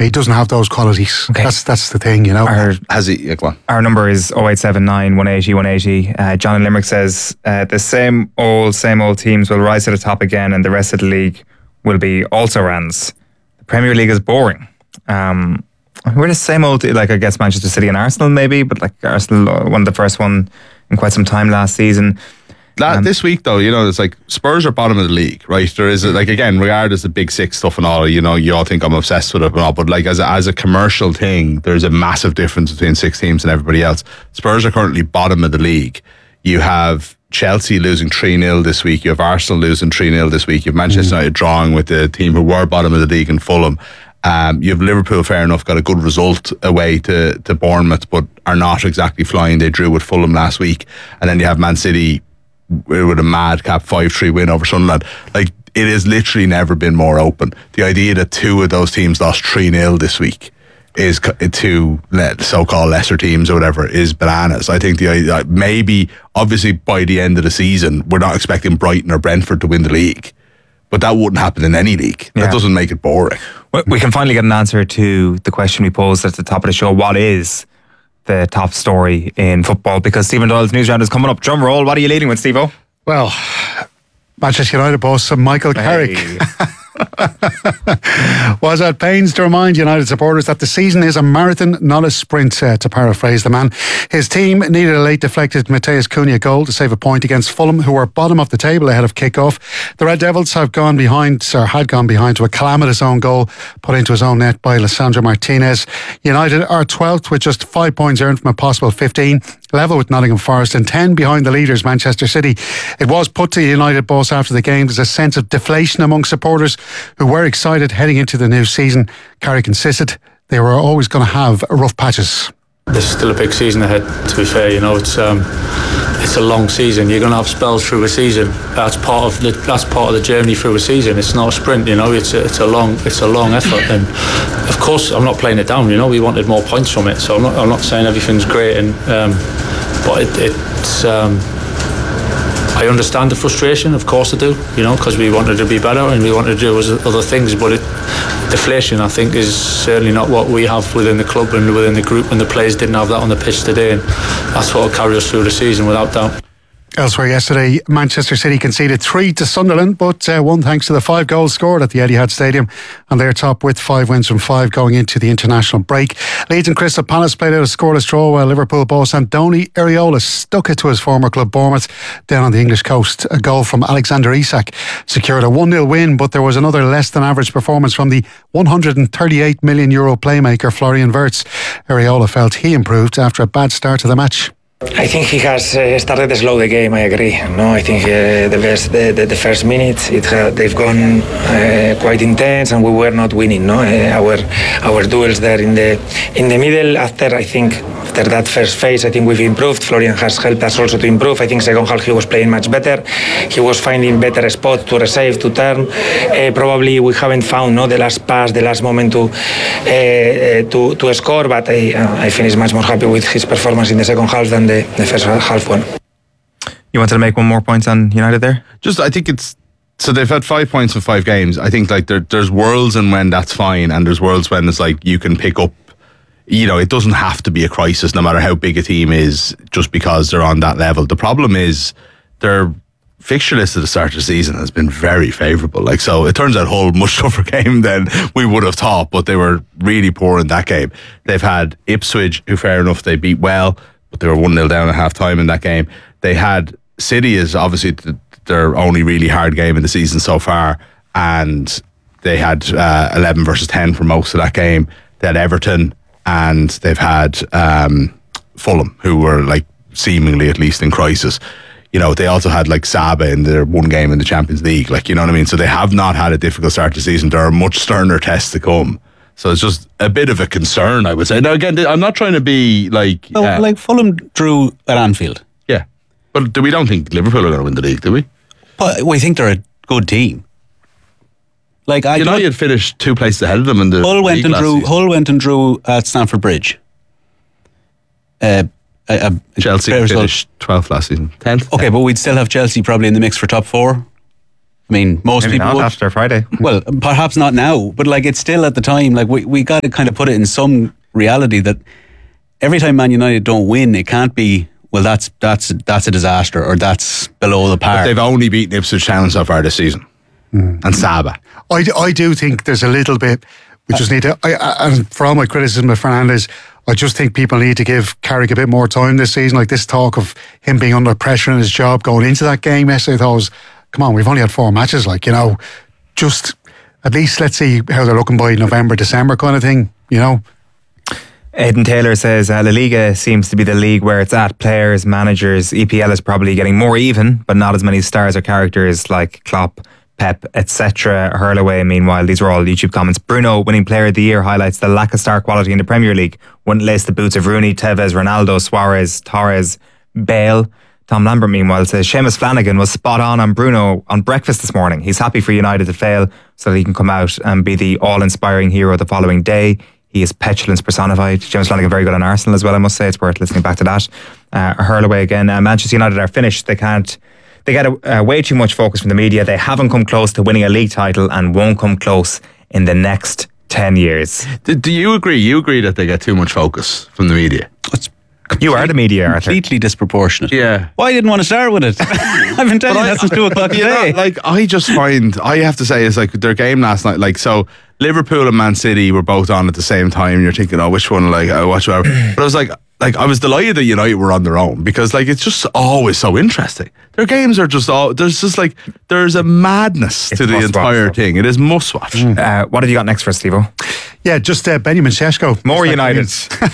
He doesn't have those qualities. Okay. That's the thing, you know. Has he? Go on. Our number is 0879 180 180. John in Limerick says the same old teams will rise to the top again, and the rest of the league will be also rans. The Premier League is boring. We're the same old, like I guess Manchester City and Arsenal maybe, but like Arsenal won the first one in quite some time last season. This week though, you know, it's like Spurs are bottom of the league, right? There is like, again, regardless of the Big Six stuff and all, you know, you all think I'm obsessed with it and all, but like as a commercial thing, there's a massive difference between 6 teams and everybody else. Spurs are currently bottom of the league. You have Chelsea losing 3-0 this week. You have Arsenal losing 3-0 this week. You have Manchester United drawing with the team who were bottom of the league in Fulham. You have Liverpool, fair enough, got a good result away to Bournemouth, but are not exactly flying. They drew with Fulham last week. And then you have Man City with a madcap 5-3 win over Sunderland. Like, it has literally never been more open. The idea that 2 of those teams lost 3-0 this week is to so-called lesser teams or whatever is bananas. I think maybe, obviously, by the end of the season, we're not expecting Brighton or Brentford to win the league. But that wouldn't happen in any league. That doesn't make it boring. Well, we can finally get an answer to the question we posed at the top of the show. What is the top story in football? Because Stephen Doyle's news round is coming up. Drum roll. What are you leading with, Steve-O? Well, Manchester United boss Michael Carrick was at pains to remind United supporters that the season is a marathon, not a sprint, to paraphrase the man. His team needed a late deflected Matheus Cunha goal to save a point against Fulham, who were bottom of the table ahead of kick-off. The Red Devils had gone behind to a calamitous own goal put into his own net by Lissandro Martinez. United are 12th with just 5 points earned from a possible 15, level with Nottingham Forest, and 10 behind the leaders Manchester City. It was put to the United boss after the game. There's a sense of deflation among supporters who were excited heading into the new season. Carrick insisted they were always going to have rough patches. There's still a big season ahead, to be fair. You know, it's a long season. You're going to have spells through a season. That's part of the journey through a season. It's not a sprint, you know. It's a long effort. And of course, I'm not playing it down. You know, we wanted more points from it, so I'm not saying everything's great. And but it's. I understand the frustration, of course I do, you know, because we wanted to be better and we wanted to do other things, but deflation, I think, is certainly not what we have within the club and within the group, and the players didn't have that on the pitch today, and that's what will carry us through the season without doubt. Elsewhere yesterday, Manchester City conceded 3 to Sunderland, but won thanks to the 5 goals scored at the Etihad Stadium, and they're top with 5 wins from 5 going into the international break. Leeds and Crystal Palace played out a scoreless draw, while Liverpool boss Andoni Iraola stuck it to his former club Bournemouth down on the English coast. A goal from Alexander Isak secured a 1-0 win, but there was another less than average performance from the €138 million playmaker Florian Wirtz. Iraola felt he improved after a bad start to the match. I think he has started slow the game. I agree. No, I think the first minutes they've gone quite intense, and we were not winning. No, our duels there in the middle. After that first phase, I think we've improved. Florian has helped us also to improve. I think second half he was playing much better. He was finding better spots to receive, to turn. Probably we haven't found the last pass, the last moment to score. But I finished much more happy with his performance in the second half than the first half one. You wanted to make one more point on United there? I think it's, so they've had 5 points in 5 games. I think like there's worlds and when that's fine, and there's worlds when it's like you can pick up, you know, it doesn't have to be a crisis no matter how big a team is just because they're on that level. The problem is their fixture list at the start of the season has been very favourable. Like, so it turns out Hull much tougher game than we would have thought, but they were really poor in that game. They've had Ipswich, who fair enough they beat well, but they were 1-0 down at half time in that game. They had City is obviously their only really hard game in the season so far, and they had 11 versus 10 for most of that game. They had Everton, and they've had Fulham, who were like seemingly at least in crisis. You know, they also had like Saba in their one game in the Champions League, like, you know what I mean? So they have not had a difficult start to the season. There are much sterner tests to come. So it's just a bit of a concern, I would say. Now, again, I'm not trying to be like... like Fulham drew at Anfield. Yeah. But we don't think Liverpool are going to win the league, do we? But we think they're a good team. Like, United finished 2 places ahead of them in the Hull went and drew at Stamford Bridge. Chelsea finished 12th last season. 10th. Okay, but we'd still have Chelsea probably in the mix for top 4. I mean, most Maybe people not would. after Friday. Well, perhaps not now, but like it's still at the time. Like we got to kind of put it in some reality that every time Man United don't win, it can't be, well, that's a disaster or that's below the par. But they've only beaten Ipswich Town so far this season. And Saba. I do think there's a little bit, we just need to, and for all my criticism of Fernandes, I just think people need to give Carrick a bit more time this season. Like this talk of him being under pressure in his job going into that game yesterday, I thought was, come on, we've only had 4 matches, like, you know, just at least let's see how they're looking by November, December kind of thing, you know. Aidan Taylor says La Liga seems to be the league where it's at. Players, managers, EPL is probably getting more even, but not as many stars or characters like Klopp, Pep, etc. Hurlaway, meanwhile, these were all YouTube comments. Bruno, winning player of the year, highlights the lack of star quality in the Premier League. Wouldn't lace the boots of Rooney, Tevez, Ronaldo, Suarez, Torres, Bale. Tom Lambert, meanwhile, says Seamus Flanagan was spot on Bruno on breakfast this morning. He's happy for United to fail so that he can come out and be the all-inspiring hero the following day. He is petulance personified. Seamus Flanagan very good on Arsenal as well, I must say. It's worth listening back to that. Hurlaway again. Manchester United are finished. They get way too much focus from the media. They haven't come close to winning a league title and won't come close in the next 10 years. Do you agree? You agree that they get too much focus from the media? You are the media, Arthur. Completely disproportionate. Yeah. Well, I didn't want to start with it. I've been telling you that since 2 o'clock today. Like, I just find, I have to say, it's like their game last night, like, so Liverpool and Man City were both on at the same time, and you're thinking, oh, which one, like, I watch whatever. But I was like, I was delighted that United were on their own, because, like, it's just always so interesting. Their games are just all, there's a madness to the entire thing. It is must watch. What have you got next for us, Steve-O? Yeah, just Benjamin Šeško. More United.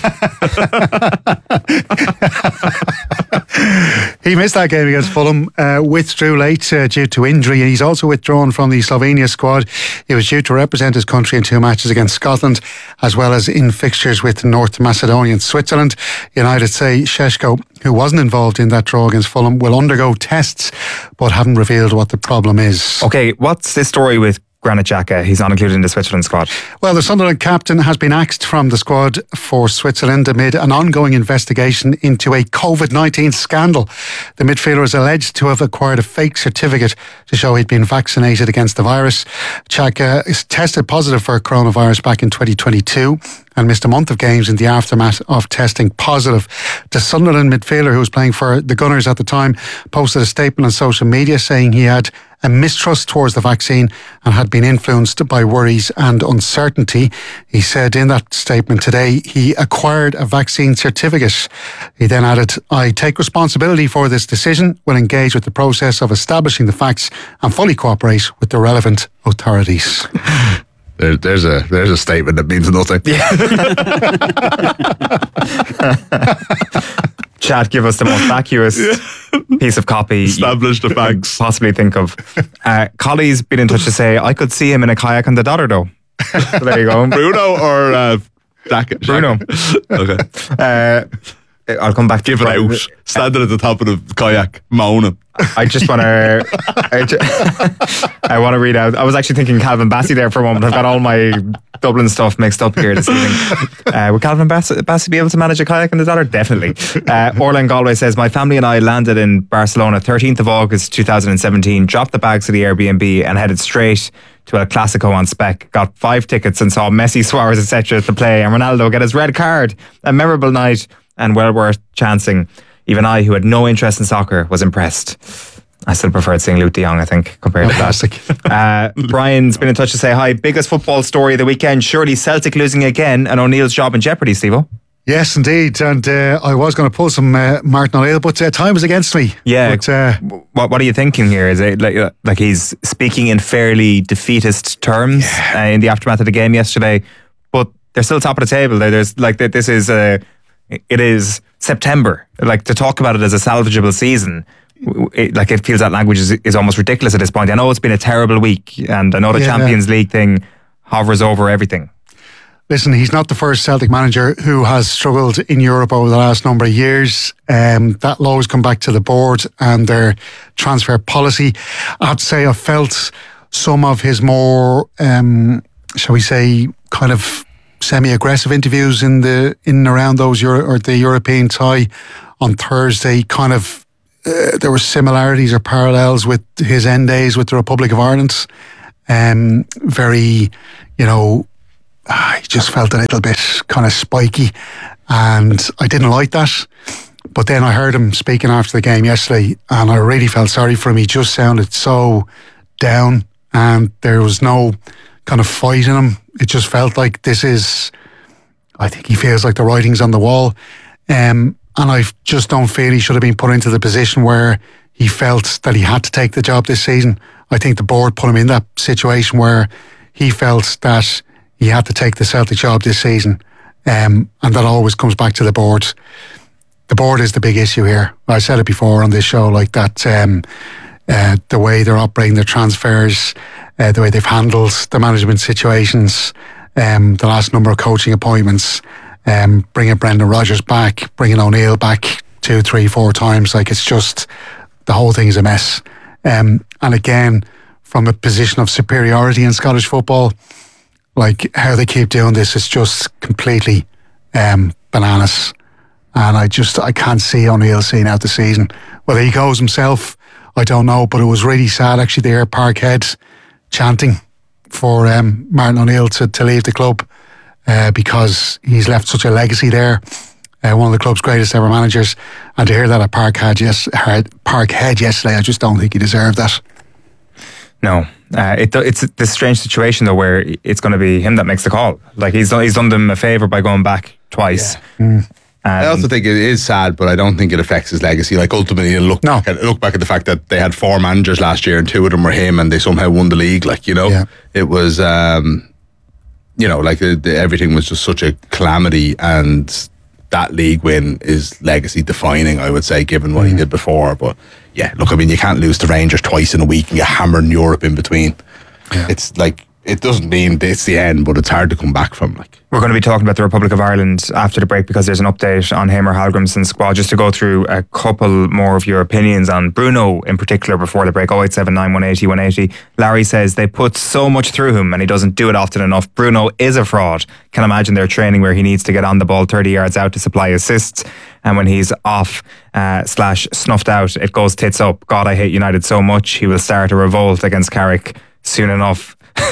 He missed that game against Fulham, withdrew late due to injury. He's also withdrawn from the Slovenia squad. He was due to represent his country in 2 matches against Scotland, as well as in fixtures with North Macedonia and Switzerland. United say Šeško, who wasn't involved in that draw against Fulham, will undergo tests, but haven't revealed what the problem is. Okay, what's this story with Granit Xhaka? He's not included in the Switzerland squad. Well, the Sunderland captain has been axed from the squad for Switzerland amid an ongoing investigation into a COVID-19 scandal. The midfielder is alleged to have acquired a fake certificate to show he'd been vaccinated against the virus. Xhaka is tested positive for coronavirus back in 2022 and missed a month of games in the aftermath of testing positive. The Sunderland midfielder, who was playing for the Gunners at the time, posted a statement on social media saying he had a mistrust towards the vaccine and had been influenced by worries and uncertainty. He said in that statement today he acquired a vaccine certificate. He then added, I take responsibility for this decision, will engage with the process of establishing the facts and fully cooperate with the relevant authorities. There's a statement that means nothing. Chad, give us the most vacuous piece of copy Establish the facts. possibly think of. Collie's been in touch to say I could see him in a kayak on the Dodder though. So there you go. Bruno or Xhaka? Bruno. Okay. I'll come back to Give it out. Standing at the top of the kayak, moaning. I just want to. I want to read out. I was actually thinking Calvin Bassey there for a moment. I've got all my Dublin stuff mixed up here this evening. Would Calvin Bassey be able to manage a kayak in the Dodder? Definitely. Orlan Galway says, my family and I landed in Barcelona 13th of August 2017, dropped the bags to the Airbnb and headed straight to El Clasico on spec. Got 5 tickets and saw Messi, Suarez, etc. to play and Ronaldo get his red card. A memorable night and well worth chancing. Even I, who had no interest in soccer, was impressed. I still preferred seeing Luke de Jong, I think, compared to that. Brian's been in touch to say, hi, biggest football story of the weekend. Surely Celtic losing again and O'Neill's job in jeopardy, Steve-O. Yes, indeed. And I was going to pull some Martin O'Neill, but time was against me. Yeah. But, what are you thinking here? Is it like he's speaking in fairly defeatist terms in the aftermath of the game yesterday, but they're still top of the table. There's like this is it is September. Like to talk about it as a salvageable season, it feels that language is almost ridiculous at this point. I know it's been a terrible week, and I know the Champions League thing hovers over everything. Listen, he's not the first Celtic manager who has struggled in Europe over the last number of years. That law has come back to the board and their transfer policy. I have to say, I felt some of his more, shall we say, kind of semi-aggressive interviews in and around those the European tie on Thursday kind of there were similarities or parallels with his end days with the Republic of Ireland. Very, he just felt a little bit kind of spiky, and I didn't like that. But then I heard him speaking after the game yesterday, and I really felt sorry for him. He just sounded so down, and there was no kind of fight in him. It just felt like I think he feels like the writing's on the wall. And I just don't feel he should have been put into the position where he felt that he had to take the job this season. I think the board put him in that situation where he felt that he had to take the Celtic job this season. And that always comes back to the board. The board is the big issue here. I said it before on this show, like that, the way they're operating their transfers, the way they've handled the management situations, the last number of coaching appointments, bringing Brendan Rodgers back, bringing O'Neill back 2, 3, 4 times. Like, it's just, the whole thing's a mess. And again, from a position of superiority in Scottish football, like how they keep doing this is just completely bananas. And I can't see O'Neill seeing out the season. Whether he goes himself, I don't know, but it was really sad actually to hear Parkhead chanting for Martin O'Neill to leave the club because he's left such a legacy there. One of the club's greatest ever managers. And to hear that at Parkhead yesterday, I just don't think he deserved that. No. It's this strange situation though where it's going to be him that makes the call. Like, he's done them a favour by going back twice. Yeah. I also think it is sad, but I don't think it affects his legacy. Like, ultimately, look back at the fact that they had 4 managers last year and 2 of them were him, and they somehow won the league. Like, it was, everything was just such a calamity, and that league win is legacy defining, I would say, given what he did before. But yeah, look, I mean, you can't lose to Rangers twice in a week and get hammered in Europe in between. Yeah. It's like, it doesn't mean it's the end, but it's hard to come back from. Like, we're going to be talking about the Republic of Ireland after the break because there's an update on Hamer Hallgrimsson's squad. Just to go through a couple more of your opinions on Bruno in particular before the break. 0879 180 180. Larry says they put so much through him and he doesn't do it often enough. Bruno is a fraud. Can imagine their training where he needs to get on the ball 30 yards out to supply assists, and when he's off / snuffed out, it goes tits up. God, I hate United so much. He will start a revolt against Carrick soon enough.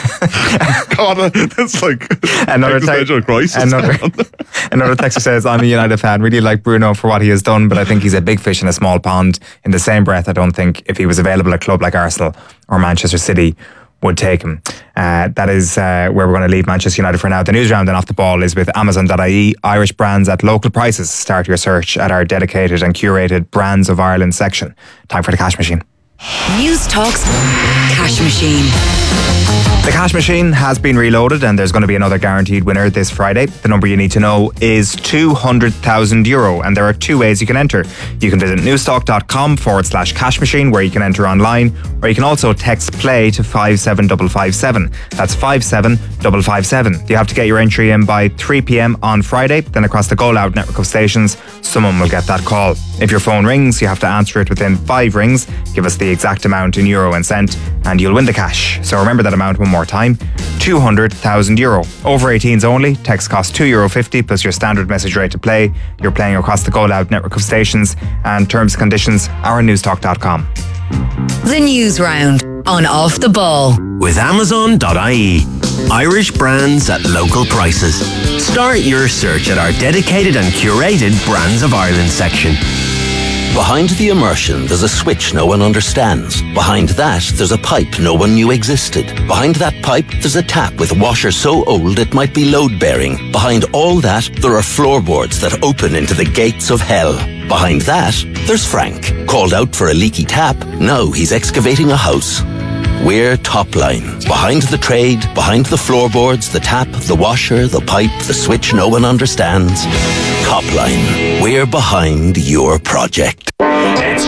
God, that's like another crisis. Another texter says, I'm a United fan, really like Bruno for what he has done, but I think he's a big fish in a small pond. In the same breath, I don't think if he was available at a club like Arsenal or Manchester City would take him. That is where we're going to leave Manchester United for now. The news round and off the ball is with Amazon.ie. Irish brands at local prices. Start your search at our dedicated and curated Brands of Ireland section. Time for the Cash Machine. News Talk's Cash Machine. The Cash Machine has been reloaded and there's going to be another guaranteed winner this Friday. The number you need to know is €200,000 and there are 2 ways you can enter. You can visit newstalk.com/cash machine where you can enter online, or you can also text play to 57557. That's 57557. You have to get your entry in by 3 p.m. on Friday. Then across the Go Loud network of stations, someone will get that call. If your phone rings, you have to answer it within 5 rings. Give us the exact amount in euro and cent and you'll win the cash. So remember that amount one more time, €200,000. Over 18s only. Text costs €2.50 plus your standard message rate to play. You're playing across the Go Loud network of stations, and terms and conditions are on newstalk.com. The News Round on Off the Ball with Amazon.ie. Irish brands at local prices. Start your search at our dedicated and curated Brands of Ireland section. Behind the immersion, there's a switch no one understands. Behind that, there's a pipe no one knew existed. Behind that pipe, there's a tap with a washer so old it might be load-bearing. Behind all that, there are floorboards that open into the gates of hell. Behind that, there's Frank. Called out for a leaky tap, now he's excavating a house. We're Topline. Behind the trade, behind the floorboards, the tap, the washer, the pipe, the switch no one understands. Topline. We're behind your project.